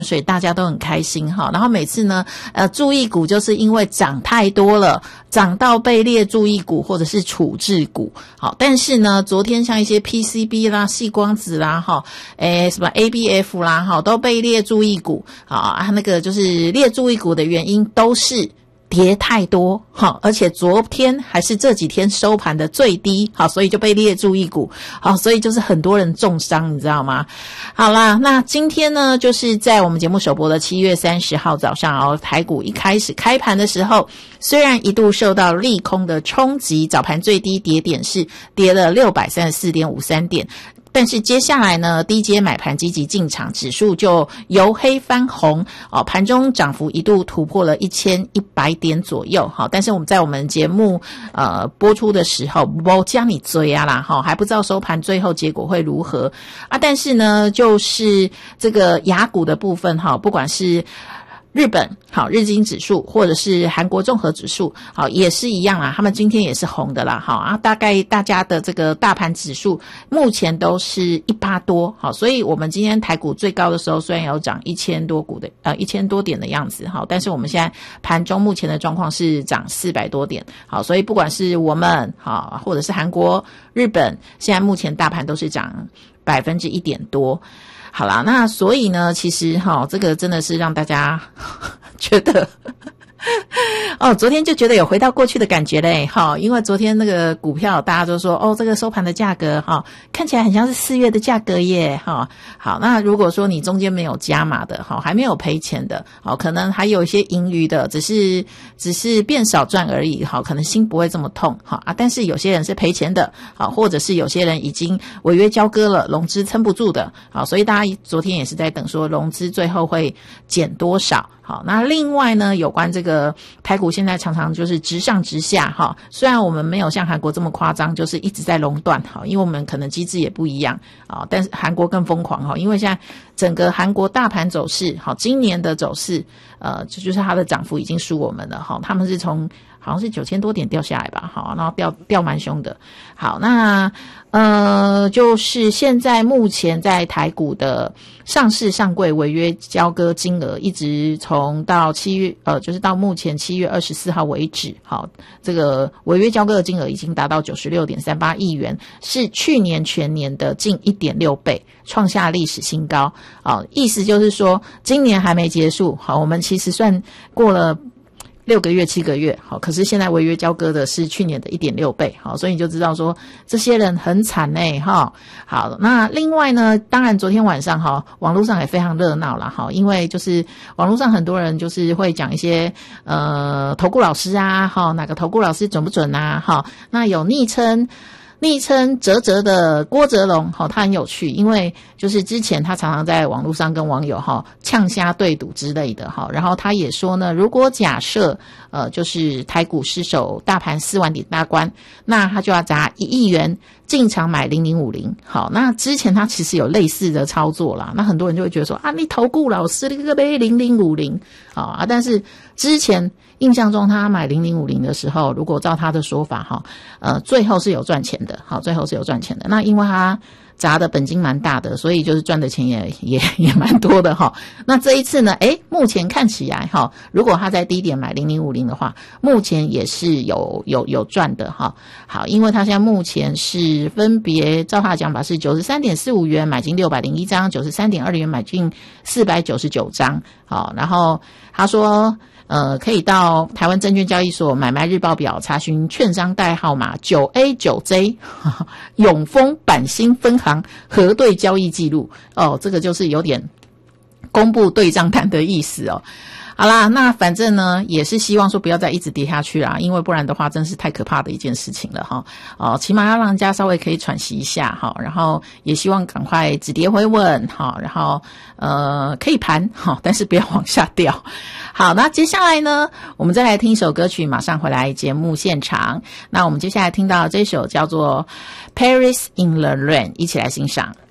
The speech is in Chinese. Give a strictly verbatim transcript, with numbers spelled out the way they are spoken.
所以大家都很开心哈。然后每次呢，呃，注意股就是因为涨太多了，涨到被列注意股或者是处置股。好，但是呢，昨天像一些 P C B 啦、矽光子啦、哈，诶什么 A B F 啦，哈，都被列注意股。好啊，那个就是列注意股的原因都是跌太多，好，而且昨天还是这几天收盘的最低，好，所以就被列注意股，好，所以就是很多人重伤，你知道吗？好啦，那今天呢，就是在我们节目首播的七月三十号早上哦，台股一开始开盘的时候，虽然一度受到利空的冲击，早盘最低跌点是跌了 六百三十四点五三点。但是接下来呢，低阶买盘积极进场，指数就由黑翻红哦，盘中涨幅一度突破了一千一百点左右。好，但是我们在我们节目呃播出的时候，不将你追啊啦，哈，还不知道收盘最后结果会如何啊。但是呢，就是这个亚股的部分哈，不管是日本好日经指数或者是韩国综合指数好也是一样啊，他们今天也是红的啦，好啊，大概大家的这个大盘指数目前都是一趴多，好，所以我们今天台股最高的时候虽然有涨一千多股的呃一千多点的样子，好，但是我们现在盘中目前的状况是涨四百多点，好，所以不管是我们好或者是韩国、日本，现在目前大盘都是涨百分之一点多。好啦，那所以呢，其实哈，这个真的是让大家觉得哦，昨天就觉得有回到过去的感觉嘞，哈，因为昨天那个股票大家都说，哦，这个收盘的价格哈，看起来很像是四月的价格耶，哈，好，那如果说你中间没有加码的，哈，还没有赔钱的，好，可能还有一些盈余的，只是只是变少赚而已，好，可能心不会这么痛，哈啊，但是有些人是赔钱的，好，或者是有些人已经违约交割了，融资撑不住的，好，所以大家昨天也是在等说融资最后会减多少。好，那另外呢，有关这个台股现在常常就是直上直下哈，虽然我们没有像韩国这么夸张，就是一直在熔断哈，因为我们可能机制也不一样啊，但是韩国更疯狂哈，因为现在整个韩国大盘走势好，今年的走势呃，就就是它的涨幅已经输我们了哈，他们是从好像是九千多点掉下来吧，好，然后掉掉蛮凶的。好，那呃，就是现在目前在台股的上市上柜违约交割金额，一直从到七月呃，就是到目前七月二十四号为止，好，这个违约交割的金额已经达到九十六点三八亿元，是去年全年的近 一点六倍，创下历史新高。好，意思就是说，今年还没结束，好，我们其实算过了六个月七个月，好，可是现在违约交割的是去年的 一点六倍，好，所以你就知道说这些人很惨欸，哈。好，那另外呢，当然昨天晚上哈，网络上也非常热闹啦，哈，因为就是网络上很多人就是会讲一些呃投顾老师啊，哈，哪个投顾老师准不准啊，哈，那有昵称。昵称哲哲的郭哲龙，好，他很有趣，因为就是之前他常常在网络上跟网友哈呛虾对赌之类的哈，然后他也说呢，如果假设呃就是台股失守大盘四万点大关，那他就要砸一亿元进场买零零五零。好，那之前他其实有类似的操作啦，那很多人就会觉得说啊，你投顾老师那个呗零零五零啊，但是之前印象中他买零零五零的时候，如果照他的说法哈，呃，最后是有赚钱的，好，最后是有赚钱的。那因为他砸的本金蛮大的，所以就是赚的钱也也也蛮多的哈。那这一次呢，诶，目前看起来哈，如果他在低点买零零五零的话，目前也是有有有赚的哈。好，因为他现在目前是分别照他的讲法是 九十三点四五元买进六百零一张， 九十三点二元买进四百九十九张。好，然后他说呃，可以到台湾证券交易所买卖日报表查询券商代号码 九 A 九 J 永丰板新分行核对交易记录。哦，这个就是有点公布对账单的意思哦。好啦，那反正呢也是希望说不要再一直跌下去啦，因为不然的话真是太可怕的一件事情了哈。哦，起码要让人家稍微可以喘息一下哈，然后也希望赶快止跌回稳哈，然后呃可以盘哈，但是不要往下掉。好，那接下来呢，我们再来听一首歌曲，马上回来节目现场。那我们接下来听到这首叫做 Paris in the Rain， 一起来欣赏。